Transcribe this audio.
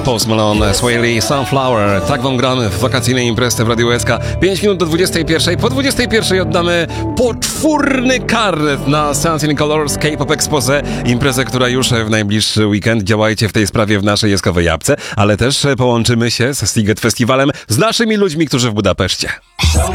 Post Malone, Swae Lee, Sunflower. Tak wam gramy w wakacyjnej imprezie w Radiu SK. 5 minut do 21. Po 21 oddamy poczwórny karnet na Sounds in Colors K-Pop Expose. Imprezę, która już w najbliższy weekend. Działajcie w tej sprawie w naszej jeskowej japce, ale też połączymy się z Sziget Festiwalem z naszymi ludźmi, którzy w Budapeszcie.